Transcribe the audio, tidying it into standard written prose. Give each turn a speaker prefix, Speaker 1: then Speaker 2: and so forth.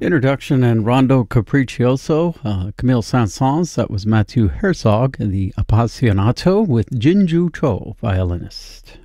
Speaker 1: Introduction and Rondo Capriccioso, Camille Saint-Saëns. That was Matthew Herzog, the Appassionato with Jinju Cho, violinist.